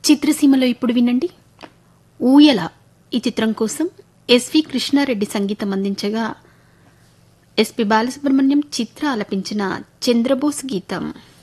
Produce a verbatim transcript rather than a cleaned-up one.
చిత్రసీమలో ఇప్పుడు వినండి ఊయల ఈ చిత్రం కోసం ఎస్వి కృష్ణారెడ్డి సంగీతం అందించగా ఎస్పి బాలసుబ్రహ్మణ్యం చిత్ర ఆలపించిన చంద్రబోస్ గీతం.